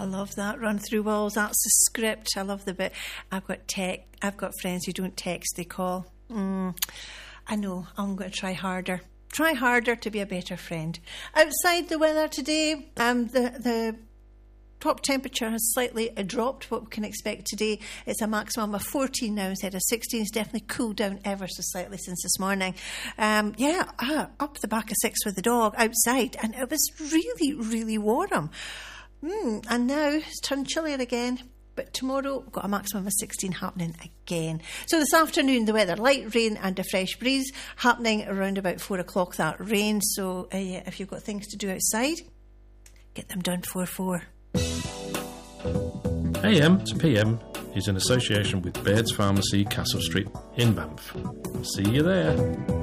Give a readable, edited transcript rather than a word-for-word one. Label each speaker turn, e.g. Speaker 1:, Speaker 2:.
Speaker 1: I love that. Run through walls. That's the script. I love the bit. I've got friends who don't text, they call. I know. I'm going to try harder. Try harder to be a better friend. Outside, the weather today, the top temperature has slightly dropped. What we can expect today, it's a maximum of 14 now instead of 16. It's definitely cooled down ever so slightly since this morning. Up the back of 6 with the dog outside, and it was really, really warm. And now it's turned chillier again. But tomorrow, we've got a maximum of 16 happening again. So this afternoon, the weather, light rain and a fresh breeze happening around about 4 o'clock, that rain. So if you've got things to do outside, get them done before 4.
Speaker 2: AM to PM is in association with Baird's Pharmacy, Castle Street in Banff. See you there.